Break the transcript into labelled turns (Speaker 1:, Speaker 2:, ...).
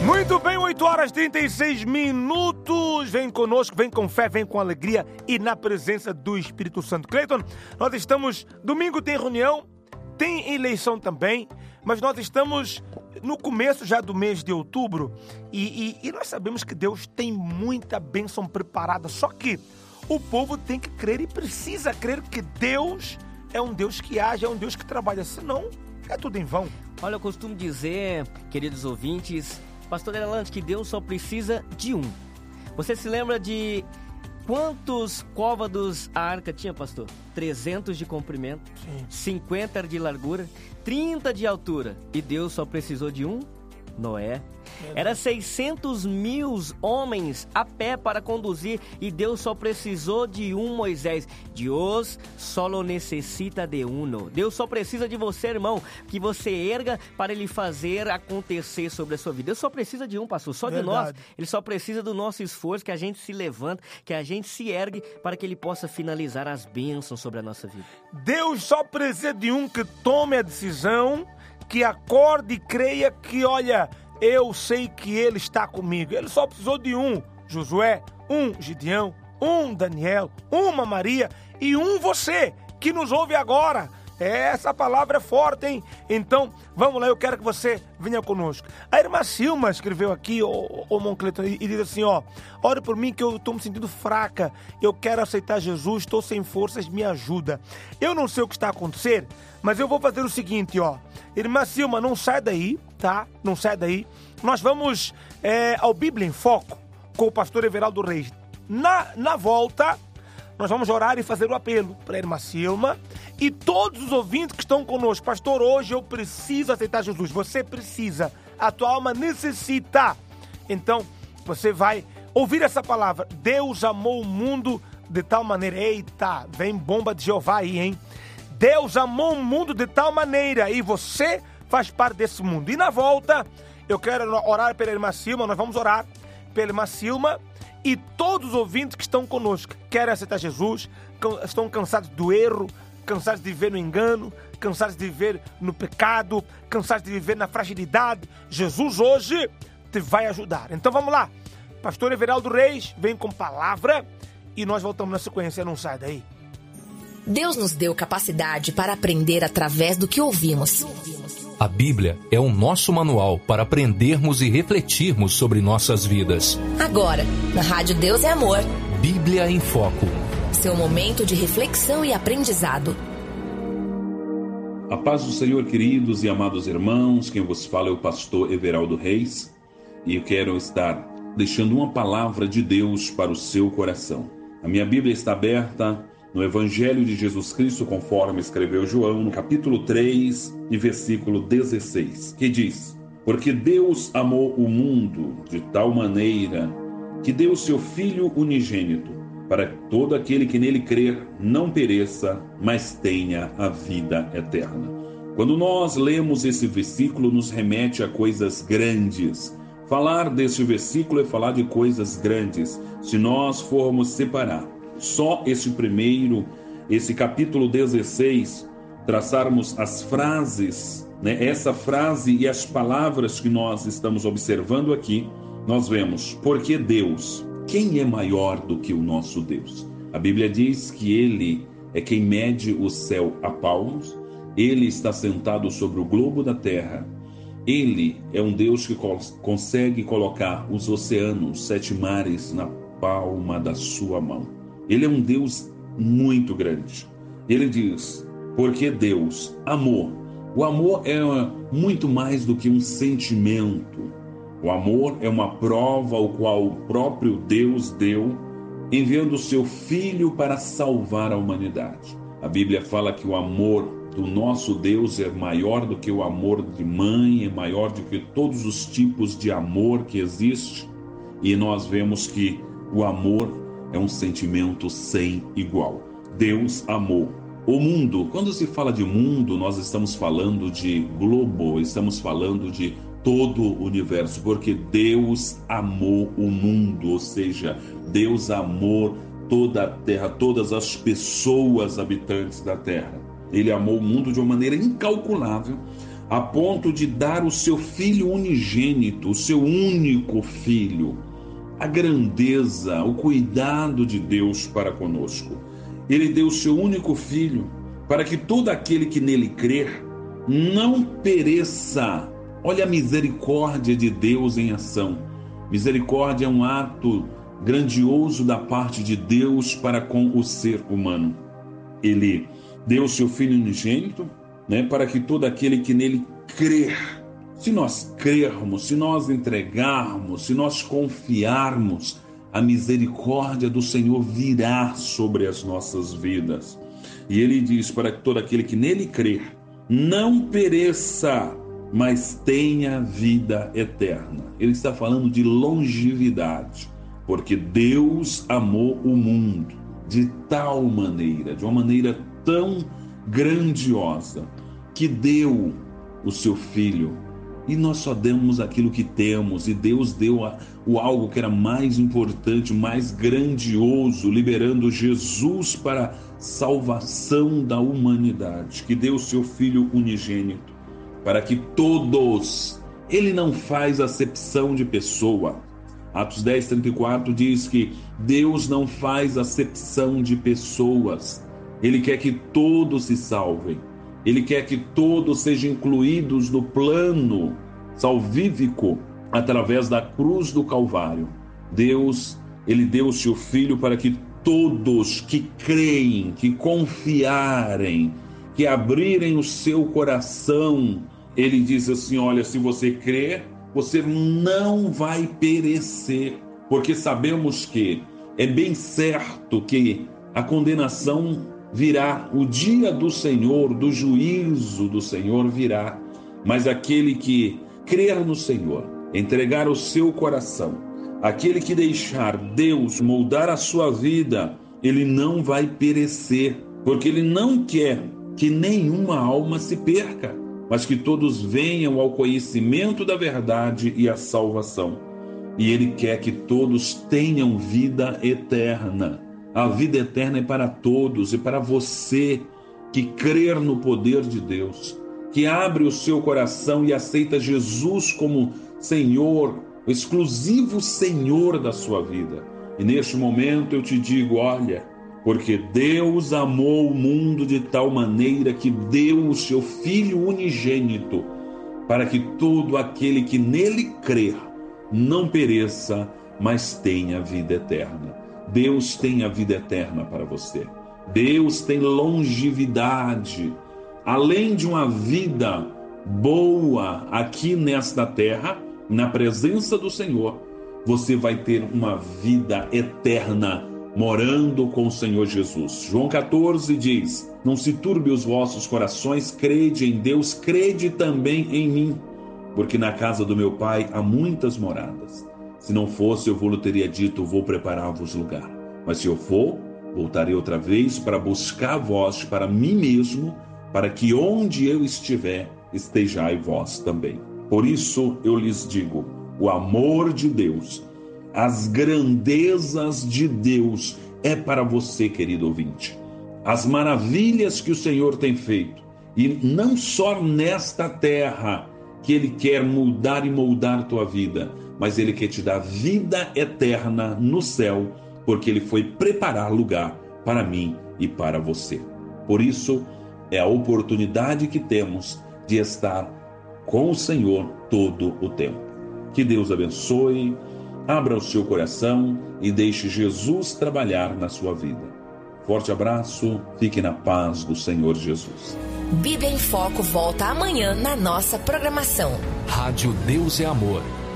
Speaker 1: Muito bem, 8h36. Vem conosco, vem com fé, vem com alegria e na presença do Espírito Santo. Cleiton, nós estamos... Domingo tem reunião, tem eleição também, mas nós estamos no começo já do mês de outubro e nós sabemos que Deus tem muita bênção preparada, só que o povo tem que crer e precisa crer que Deus é um Deus que age, é um Deus que trabalha, senão é tudo em vão.
Speaker 2: Olha, eu costumo dizer, queridos ouvintes, pastor Erlante, que Deus só precisa de um. Você se lembra de quantos côvados a arca tinha, pastor? 300 de comprimento, sim. 50 de largura, 30 de altura. E Deus só precisou de um? Noé. Era 600 mil homens a pé para conduzir e Deus só precisou de um Moisés. Deus só necessita de uno. Deus só precisa de você, irmão, que você erga para Ele fazer acontecer sobre a sua vida. Deus só precisa de um, pastor, só de nós. Ele só precisa do nosso esforço, que a gente se levanta, que a gente se ergue para que Ele possa finalizar as bênçãos sobre a nossa vida.
Speaker 1: Deus só precisa de um que tome a decisão, que acorde e creia que, olha, eu sei que Ele está comigo. Ele só precisou de um Josué, um Gideão, um Daniel, uma Maria e um você que nos ouve agora. Essa palavra é forte, hein? Então, vamos lá, eu quero que você venha conosco. A irmã Silma escreveu aqui, o Moncleton, e diz assim, ore por mim que eu estou me sentindo fraca, eu quero aceitar Jesus, estou sem forças, me ajuda. Eu não sei o que está a acontecer, mas eu vou fazer o seguinte, Irmã Silma, não sai daí, tá? Não sai daí. Nós vamos ao Bíblia em Foco com o pastor Everaldo Reis. Na volta, nós vamos orar e fazer o apelo para a irmã Silma e todos os ouvintes que estão conosco. Pastor, hoje eu preciso aceitar Jesus. Você precisa. A tua alma necessita. Então, você vai ouvir essa palavra. Deus amou o mundo de tal maneira. Eita, vem bomba de Jeová aí, hein? Deus amou o mundo de tal maneira e você faz parte desse mundo. E na volta, eu quero orar pela irmã Silma. Nós vamos orar pela irmã Silma e todos os ouvintes que estão conosco, querem aceitar Jesus, estão cansados do erro, cansados de viver no engano, cansados de viver no pecado, cansados de viver na fragilidade. Jesus hoje te vai ajudar. Então vamos lá. Pastor Everaldo Reis vem com palavra e nós voltamos na sequência. Não sai daí.
Speaker 3: Deus nos deu capacidade para aprender através do que ouvimos.
Speaker 4: A Bíblia é o nosso manual para aprendermos e refletirmos sobre nossas vidas.
Speaker 3: Agora, na Rádio Deus é Amor.
Speaker 4: Bíblia em Foco.
Speaker 3: Seu momento de reflexão e aprendizado.
Speaker 5: A paz do Senhor, queridos e amados irmãos. Quem vos fala é o pastor Everaldo Reis. E eu quero estar deixando uma palavra de Deus para o seu coração. A minha Bíblia está aberta no Evangelho de Jesus Cristo, conforme escreveu João, no capítulo 3 e versículo 16, que diz: Porque Deus amou o mundo de tal maneira que deu o seu Filho unigênito, para que todo aquele que nele crer não pereça, mas tenha a vida eterna. Quando nós lemos esse versículo, nos remete a coisas grandes. Falar desse versículo é falar de coisas grandes. Se nós formos separar só esse capítulo 16, traçarmos as frases, essa frase e as palavras que nós estamos observando aqui, nós vemos, porque Deus, quem é maior do que o nosso Deus? A Bíblia diz que Ele é quem mede o céu a palmos, Ele está sentado sobre o globo da terra, Ele é um Deus que consegue colocar os oceanos, 7 mares na palma da sua mão. Ele é um Deus muito grande. Ele diz, porque Deus amou. O amor é muito mais do que um sentimento. O amor é uma prova ao qual o próprio Deus deu, enviando o seu Filho para salvar a humanidade. A Bíblia fala que o amor do nosso Deus é maior do que o amor de mãe, é maior do que todos os tipos de amor que existe. E nós vemos que o amor é um sentimento sem igual. Deus amou o mundo. Quando se fala de mundo, nós estamos falando de globo, estamos falando de todo o universo, porque Deus amou o mundo, ou seja, Deus amou toda a terra, todas as pessoas habitantes da terra. Ele amou o mundo de uma maneira incalculável, a ponto de dar o seu filho unigênito, o seu único filho. A grandeza, o cuidado de Deus para conosco. Ele deu o seu único filho para que todo aquele que nele crer não pereça. Olha a misericórdia de Deus em ação. Misericórdia é um ato grandioso da parte de Deus para com o ser humano. Ele deu o seu filho unigênito, para que todo aquele que nele crer, se nós crermos, se nós entregarmos, se nós confiarmos, a misericórdia do Senhor virá sobre as nossas vidas. E ele diz para que todo aquele que nele crer não pereça, mas tenha vida eterna. Ele está falando de longevidade, porque Deus amou o mundo de tal maneira, de uma maneira tão grandiosa, que deu o seu filho. E nós só demos aquilo que temos, e Deus deu o algo que era mais importante, mais grandioso, liberando Jesus para a salvação da humanidade, que deu o seu Filho unigênito, para que todos, ele não faz acepção de pessoa. Atos 10:34 diz que Deus não faz acepção de pessoas, ele quer que todos se salvem. Ele quer que todos sejam incluídos no plano salvífico através da cruz do Calvário. Deus, ele deu o seu Filho para que todos que creem, que confiarem, que abrirem o seu coração, ele diz assim, olha, se você crer, você não vai perecer, porque sabemos que é bem certo que a condenação virá, o dia do Senhor, do juízo do Senhor virá, mas aquele que crer no Senhor, entregar o seu coração, aquele que deixar Deus moldar a sua vida, ele não vai perecer, porque ele não quer que nenhuma alma se perca, mas que todos venham ao conhecimento da verdade e à salvação. E ele quer que todos tenham vida eterna. A vida eterna é para todos, e para você que crer no poder de Deus, que abre o seu coração e aceita Jesus como Senhor, o exclusivo Senhor da sua vida. E neste momento eu te digo, olha, porque Deus amou o mundo de tal maneira que deu o seu Filho unigênito, para que todo aquele que nele crer não pereça, mas tenha vida eterna. Deus tem a vida eterna para você. Deus tem longevidade. Além de uma vida boa aqui nesta terra, na presença do Senhor, você vai ter uma vida eterna morando com o Senhor Jesus. João 14 diz, não se turbe os vossos corações, crede em Deus, crede também em mim, porque na casa do meu Pai há muitas moradas. Se não fosse, eu vou teria dito, vou preparar-vos lugar. Mas se eu for, voltarei outra vez para buscar vós para mim mesmo, para que onde eu estiver, estejai vós também. Por isso eu lhes digo, o amor de Deus, as grandezas de Deus é para você, querido ouvinte. As maravilhas que o Senhor tem feito, e não só nesta terra, que Ele quer mudar e moldar tua vida, mas Ele quer te dar vida eterna no céu, porque Ele foi preparar lugar para mim e para você. Por isso, é a oportunidade que temos de estar com o Senhor todo o tempo. Que Deus abençoe, abra o seu coração e deixe Jesus trabalhar na sua vida. Forte abraço, fique na paz do Senhor Jesus.
Speaker 3: Bíblia em Foco volta amanhã na nossa programação.
Speaker 4: Rádio Deus é Amor.